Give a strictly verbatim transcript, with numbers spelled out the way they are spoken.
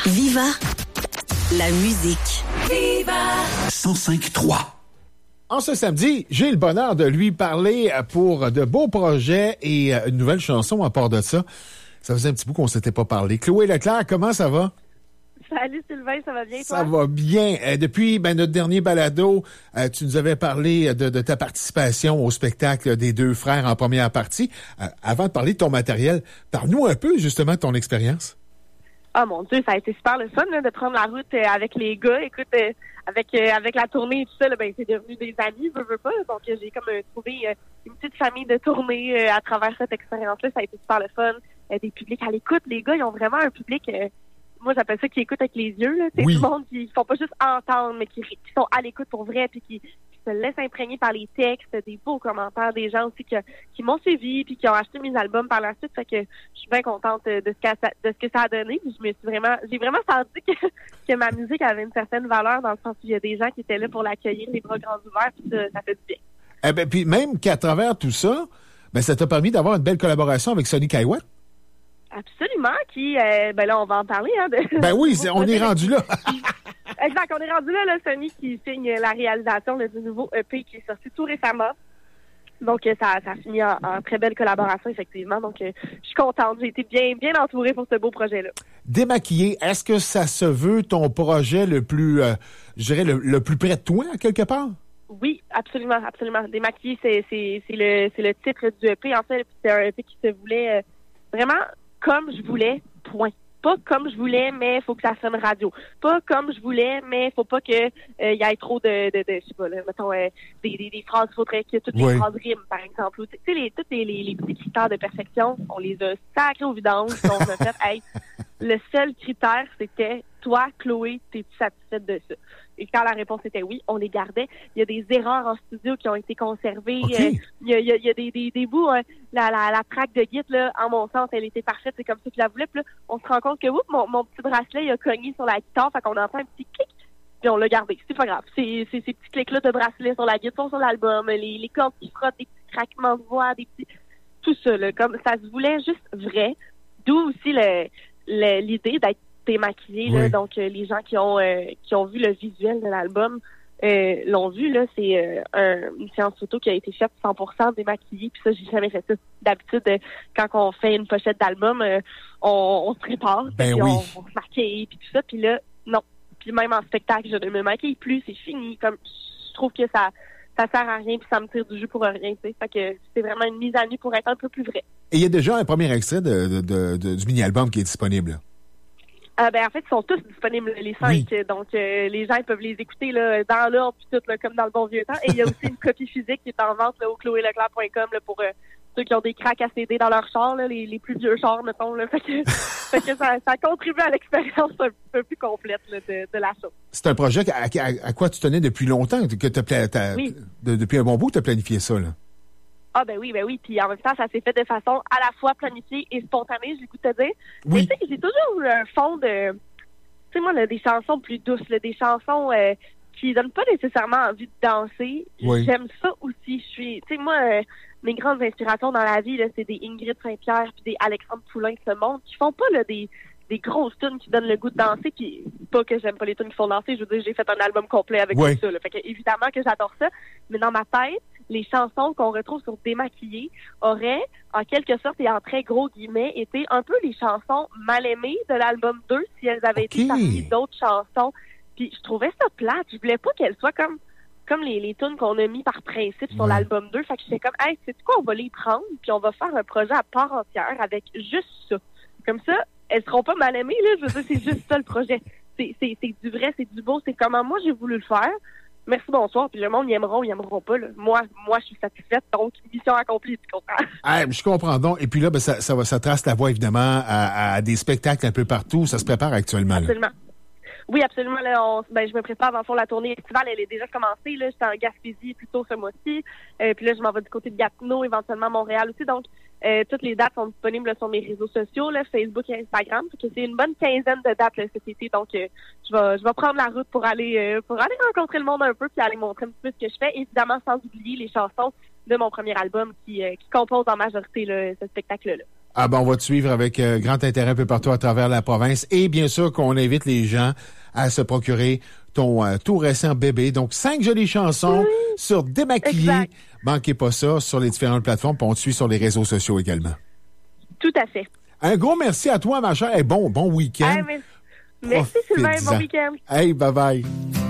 Viva la musique. Viva cent cinq trois. En ce samedi, j'ai le bonheur de lui parler pour de beaux projets et une nouvelle chanson à part de ça. Ça faisait un petit bout qu'on s'était pas parlé. Chloé Leclerc, comment ça va? Salut Sylvain, ça va bien toi? Ça va bien. Euh, depuis ben, notre dernier balado, euh, tu nous avais parlé de, de ta participation au spectacle des deux frères en première partie. Euh, avant de parler de ton matériel, parle-nous un peu justement de ton expérience. Ah mon Dieu, ça a été super le fun là, de prendre la route euh, avec les gars. Écoute, euh, avec euh, avec la tournée et tout ça, là, ben c'est devenu des amis, veux, veux pas. Donc euh, j'ai comme euh, trouvé euh, une petite famille de tournée euh, à travers cette expérience-là. Ça a été super le fun. Euh, des publics à l'écoute. Les gars, ils ont vraiment un public... Euh, moi, j'appelle ça qui écoute avec les yeux. Là. C'est oui. Du monde qui font pas juste entendre, mais qui, qui sont à l'écoute pour vrai, puis qui, qui se laissent imprégner par les textes, des beaux commentaires, des gens aussi qui, qui m'ont suivi, puis qui ont acheté mes albums par la suite. Fait que je suis bien contente de ce que ça, de ce que ça a donné. Puis je me suis vraiment, j'ai vraiment senti que, que ma musique avait une certaine valeur dans le sens où il y a des gens qui étaient là pour l'accueillir, les bras grands ouverts, puis ça, ça fait du bien. Eh ben, puis même qu'à travers tout ça, ben ça t'a permis d'avoir une belle collaboration avec Sonny Kiewat. Absolument, qui, euh, ben là, on va en parler. Hein, de, ben oui, c'est, on est rendu là. Exact, on est rendu là, là, Sonny qui signe la réalisation là, du nouveau E P qui est sorti tout récemment. Donc, euh, ça, ça a fini en, en très belle collaboration, effectivement. Donc, euh, je suis contente. J'ai été bien, bien entourée pour ce beau projet-là. Démaquillé, est-ce que ça se veut ton projet le plus, euh, je dirais, le, le plus près de toi, quelque part? Oui, absolument, absolument. Démaquillé, c'est, c'est, c'est, le, c'est le titre du E P. En fait, c'est un E P qui se voulait euh, vraiment... comme je voulais, point. Pas comme je voulais, mais il faut que ça sonne radio. Pas comme je voulais, mais il faut pas que euh, y ait trop de, de, de je sais pas, là, mettons, euh, des, des, des phrases, il faudrait que toutes oui. les phrases riment, par exemple. Tu sais, les, tous les, les, les petits critères de perfection, on les a sacrés au vidange, on a fait, hey, le seul critère, c'était, toi, Chloé, t'es-tu satisfaite de ça? Et quand la réponse était oui, on les gardait. Il y a des erreurs en studio qui ont été conservées. Okay. Euh, il, y a, il, y a, il y a des, des, des bouts, hein, la, la, la track de Git, là, en mon sens, elle était parfaite, c'est comme ça que je la voulais. Puis là, on se rend compte que, oups, mon, mon petit bracelet, il a cogné sur la guitare, fait qu'on entend un petit clic, puis on l'a gardé. C'est pas grave. C'est, c'est ces petits clics-là de bracelet sur la guitare, sur l'album, les, les cordes qui frottent, des petits craquements de voix, des petits... Tout ça, là, comme ça se voulait juste vrai. D'où aussi le, le, l'idée d'être démaquillé, là, oui. donc euh, les gens qui ont euh, qui ont vu le visuel de l'album euh, l'ont vu, là, c'est euh, un, une séance photo qui a été faite cent pour cent démaquillée, puis ça, j'ai jamais fait ça. D'habitude, euh, quand on fait une pochette d'album, euh, on, on se prépare, ben puis oui. on, on se maquille, puis tout ça, puis là, non. Puis même en spectacle, je ne me maquille plus, c'est fini. Comme je trouve que ça ça sert à rien, puis ça me tire du jus pour rien, tu sais. Fait que c'est vraiment une mise à nu pour être un peu plus vrai. Et il y a déjà un premier extrait de, de, de, de, du mini-album qui est disponible. Euh, ben en fait, ils sont tous disponibles, les cinq. Oui. Donc, euh, les gens ils peuvent les écouter là, dans l'ordre, puis tout, là, comme dans le bon vieux temps. Et il y a aussi une copie physique qui est en vente là, au chloé leclerc point com là, pour euh, ceux qui ont des cracks à C D dans leur char, là, les, les plus vieux chars, mettons. Là. Fait que, fait que ça, ça contribue à l'expérience un peu plus complète là, de, de la chose. C'est un projet à, à, à quoi tu tenais depuis longtemps, que t'as, t'as, oui. de, depuis un bon bout que tu as planifié ça, là. Ah ben oui, ben oui. Puis en même temps, ça s'est fait de façon à la fois planifiée et spontanée, j'ai le goût de te dire. Oui. Mais tu sais, j'ai toujours eu un fond de... Tu sais, moi, là, des chansons plus douces, là, des chansons euh, qui donnent pas nécessairement envie de danser. Oui. J'aime ça aussi. Je suis, tu sais, moi, euh, mes grandes inspirations dans la vie, là, c'est des Ingrid Saint-Pierre puis des Alexandre Poulain de ce monde qui font pas là des des grosses tunes qui donnent le goût de danser. Puis pas que j'aime pas les tunes qui font danser. Je veux dire, j'ai fait un album complet avec oui. tout ça. Là. Fait que évidemment que j'adore ça. Mais dans ma tête, les chansons qu'on retrouve sur Démaquillé auraient, en quelque sorte et en très gros guillemets, été un peu les chansons mal aimées de l'album deux si elles avaient okay. été parmi d'autres chansons. Puis je trouvais ça plate. Je voulais pas qu'elles soient comme comme les, les tunes qu'on a mis par principe sur ouais. l'album deux. Fait que j'étais comme, hey, c'est quoi, on va les prendre, puis on va faire un projet à part entière avec juste ça. Comme ça, elles seront pas mal aimées, là. Je veux dire, c'est juste ça le projet. C'est, c'est, c'est du vrai, c'est du beau, c'est comment moi j'ai voulu le faire. Merci, bonsoir. Puis le monde, ils aimeront, ils aimeront pas. Là. Moi, moi, je suis satisfaite. Donc, mission accomplie, tu comprends? Ah, je comprends donc. Et puis là, ben, ça, ça, va, ça trace la voie, évidemment, à, à des spectacles un peu partout. Ça se prépare actuellement. Absolument. Là. Oui, absolument. Là, on, ben, je me prépare, dans le fond, la tournée estivale, elle est déjà commencée. Là. J'étais en Gaspésie plus tôt ce mois-ci. Euh, puis là, je m'en vais du côté de Gatineau, éventuellement Montréal aussi. Donc, euh, toutes les dates sont disponibles là, sur mes réseaux sociaux, là, Facebook et Instagram. Fait que c'est une bonne quinzaine de dates là, cet été. Donc, euh, je vais je vais prendre la route pour aller euh, pour aller rencontrer le monde un peu puis aller montrer un petit peu ce que je fais. Évidemment, sans oublier les chansons de mon premier album qui, euh, qui composent en majorité là, ce spectacle-là. Ah ben, on va te suivre avec euh, grand intérêt un peu partout à travers la province. Et bien sûr qu'on invite les gens à se procurer ton euh, tout récent bébé. Donc, cinq jolies chansons oui, sur Démaquillé. Exact. Manquez pas ça sur les différentes plateformes. Puis on te suit sur les réseaux sociaux également. Tout à fait. Un gros merci à toi, ma chère. Et bon, bon week-end. Hey, merci, merci Sylvain. Bon week-end. Hey, bye-bye.